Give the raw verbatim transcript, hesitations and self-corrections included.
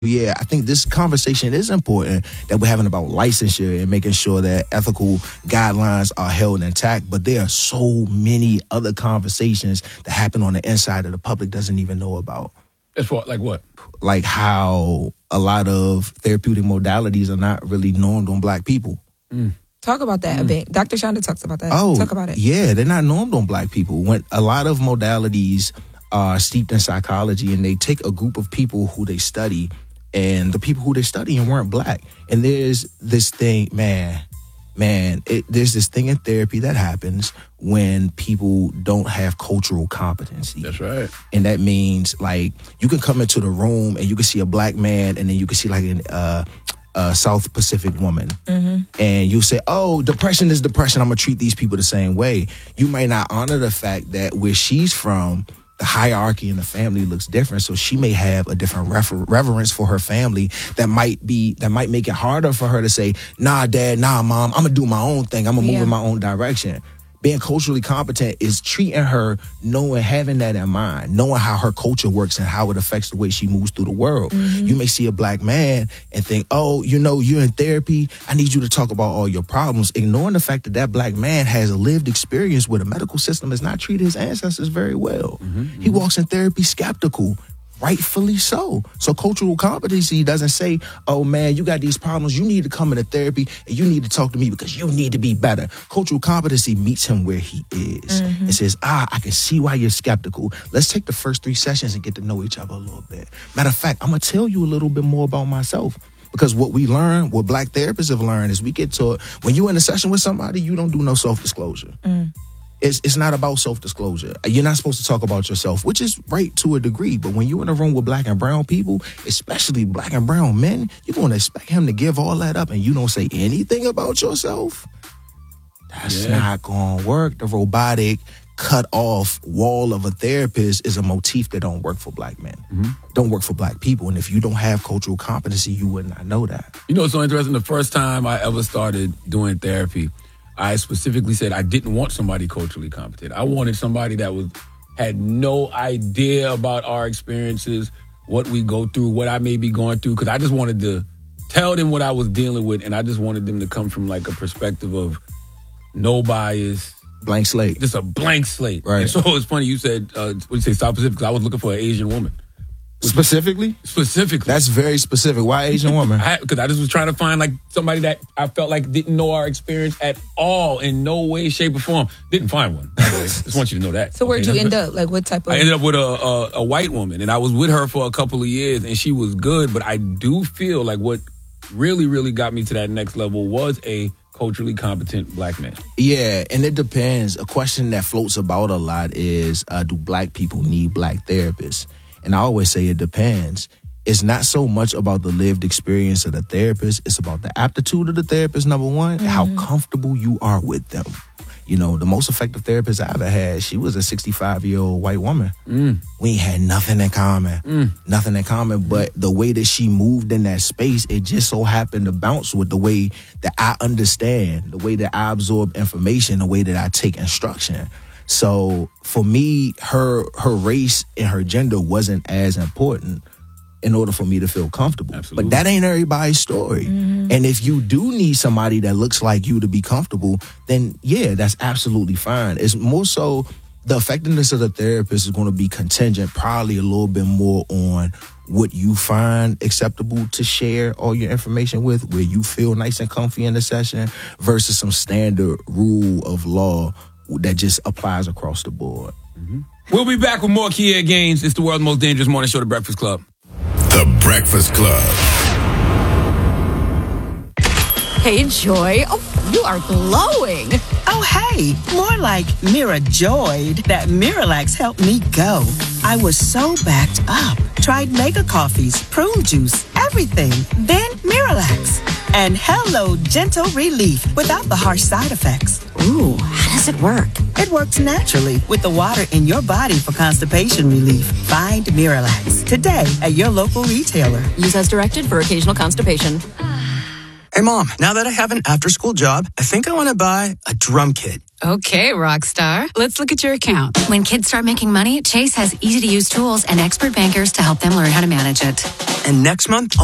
Yeah, I think this conversation is important that we're having about licensure and making sure that ethical guidelines are held intact. But there are so many other conversations that happen on the inside that the public doesn't even know about. As far, like what? Like how a lot of therapeutic modalities are not really normed on Black people. Mm. Talk about that mm. a bit. Doctor Shonda talks about that. Oh, Talk about it. Yeah, they're not normed on Black people. When a lot of modalities are steeped in psychology, and they take a group of people who they study, and the people who they're studying weren't Black. And there's this thing, man, man, it, there's this thing in therapy that happens when people don't have cultural competency. That's right. And that means, like, you can come into the room and you can see a Black man, and then you can see, like, an, uh, a South Pacific woman. Mm-hmm. And you say, oh, depression is depression. I'm going to treat these people the same way. You might not honor the fact that where she's from, the hierarchy in the family looks different, so she may have a different refer- reverence for her family that might be that might make it harder for her to say, nah, dad, nah, mom, I'm gonna do my own thing. I'm gonna move yeah. in my own direction. Being culturally competent is treating her, knowing, having that in mind, knowing how her culture works and how it affects the way she moves through the world. Mm-hmm. You may see a Black man and think, oh, you know, you're in therapy. I need you to talk about all your problems, ignoring the fact that that Black man has a lived experience where the medical system has not treated his ancestors very well. Mm-hmm, mm-hmm. He walks in therapy skeptical. Rightfully so. So cultural competency doesn't say, oh man, you got these problems, you need to come into therapy and you need to talk to me because you need to be better. Cultural competency meets him where he is mm-hmm. and says, ah, I can see why you're skeptical. Let's take the first three sessions and get to know each other a little bit. Matter of fact, I'm going to tell you a little bit more about myself. Because what we learn, what Black therapists have learned is we get to, when you're in a session with somebody, you don't do no self-disclosure. Mm. It's it's not about self-disclosure. You're not supposed to talk about yourself, which is right to a degree. But when you're in a room with Black and brown people, especially Black and brown men, you're going to expect him to give all that up and you don't say anything about yourself? That's yeah. not going to work. The robotic, cut-off wall of a therapist is a motif that don't work for Black men. Mm-hmm. Don't work for Black people. And if you don't have cultural competency, you would not know that. You know, it's so interesting. The first time I ever started doing therapy, I specifically said I didn't want somebody culturally competent. I wanted somebody that was had no idea about our experiences, what we go through, what I may be going through, because I just wanted to tell them what I was dealing with, and I just wanted them to come from like a perspective of no bias. Blank slate. Just a blank slate. Right. And so it's funny, you said, uh, what you say, South Pacific, because I was looking for an Asian woman. Specifically? Specifically. That's very specific. Why Asian woman? Because I, I just was trying to find like somebody that I felt like didn't know our experience at all, in no way, shape, or form. Didn't find one. I just want you to know that. So where'd okay, you end up? Like what type of? I ended up with a, a a white woman, and I was with her for a couple of years, and she was good. But I do feel like what really, really got me to that next level was a culturally competent Black man. Yeah, and it depends. A question that floats about a lot is, uh, do Black people need Black therapists? And I always say it depends. It's not so much about the lived experience of the therapist. It's about the aptitude of the therapist, number one, mm-hmm. and how comfortable you are with them. You know, the most effective therapist I ever had, she was a sixty-five-year-old white woman. Mm. We ain't had nothing in common. Mm. Nothing in common. But the way that she moved in that space, it just so happened to bounce with the way that I understand, the way that I absorb information, the way that I take instruction. So for me, her her race and her gender wasn't as important in order for me to feel comfortable. Absolutely. But that ain't everybody's story. Mm-hmm. And if you do need somebody that looks like you to be comfortable, then yeah, that's absolutely fine. It's more so the effectiveness of the therapist is going to be contingent, probably a little bit more on what you find acceptable to share all your information with, where you feel nice and comfy in the session, versus some standard rule of law that just applies across the board. Mm-hmm. We'll be back with more Kier Gaines. It's the world's most dangerous morning show, The Breakfast Club. The Breakfast Club. Hey, Joy. Oh, you are glowing. Oh, hey. More like Mira joyed that Miralax helped me go. I was so backed up. Tried mega coffees, prune juice, everything. Then Miralax. And hello, gentle relief without the harsh side effects. Ooh, how does it work? It works naturally with the water in your body for constipation relief. Find Miralax today at your local retailer. Use as directed for occasional constipation. Hey, Mom, now that I have an after-school job, I think I want to buy a drum kit. Okay, rock star. Let's look at your account. When kids start making money, Chase has easy-to-use tools and expert bankers to help them learn how to manage it. And next month,